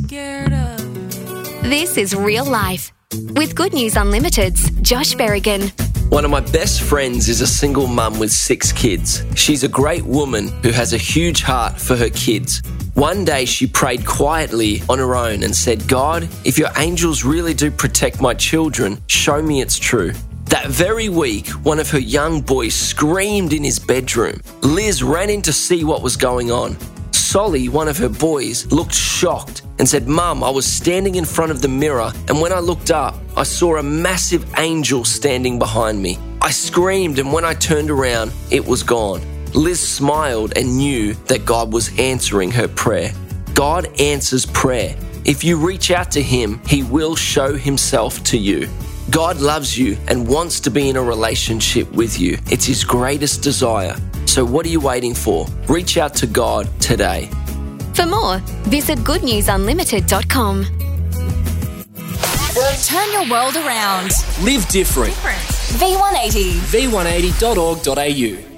scared of. This is Real Life with Good News Unlimited's Josh Berrigan. One of my best friends is a single mum with 6 kids. She's a great woman who has a huge heart for her kids. One day she prayed quietly on her own and said, God, if your angels really do protect my children, show me it's true. That very week, one of her young boys screamed in his bedroom. Liz ran in to see what was going on. Solly, one of her boys, looked shocked and said, Mum, I was standing in front of the mirror and when I looked up, I saw a massive angel standing behind me. I screamed and when I turned around, it was gone. Liz smiled and knew that God was answering her prayer. God answers prayer. If you reach out to Him, He will show Himself to you. God loves you and wants to be in a relationship with you. It's His greatest desire. So what are you waiting for? Reach out to God today. For more, visit goodnewsunlimited.com. Turn your world around. Live different. V180. V180.org.au